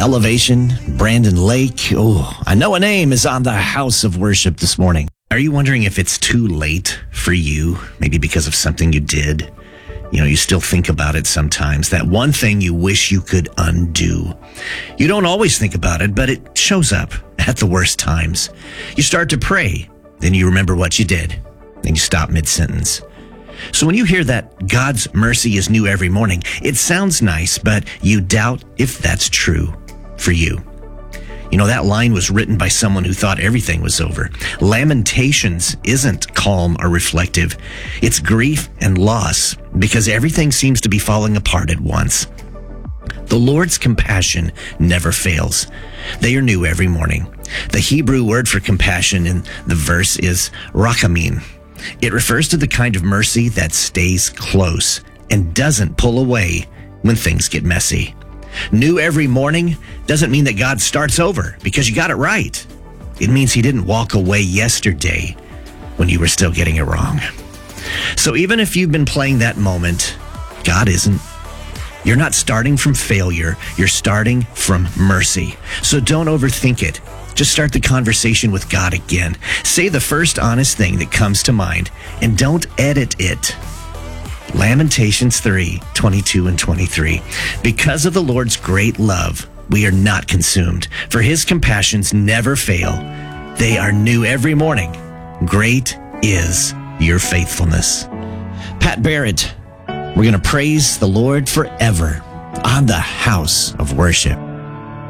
Elevation, Brandon Lake. Oh, I know a name is on the House of Worship this morning. Are you wondering if it's too late for you? Maybe because of something you did? You still think about it sometimes. That one thing you wish you could undo. You don't always think about it, but it shows up at the worst times. You start to pray, then you remember what you did, then you stop mid-sentence. So when you hear that God's mercy is new every morning, it sounds nice, but you doubt if that's true for you. That line was written by someone who thought everything was over. Lamentations isn't calm or reflective. It's grief and loss because everything seems to be falling apart at once. The Lord's compassion never fails. They are new every morning. The Hebrew word for compassion in the verse is rachamim. It refers to the kind of mercy that stays close and doesn't pull away when things get messy. New every morning doesn't mean that God starts over because you got it right. It means he didn't walk away yesterday when you were still getting it wrong. So even if you've been playing that moment, God isn't. You're not starting from failure. You're starting from mercy. So don't overthink it. Just start the conversation with God again. Say the first honest thing that comes to mind and don't edit it. Lamentations 3:22 and 23. Because of the Lord's great love, we are not consumed, for his compassions never fail. They are new every morning. Great is your faithfulness. Pat Barrett, we're going to praise the Lord forever on the House of Worship.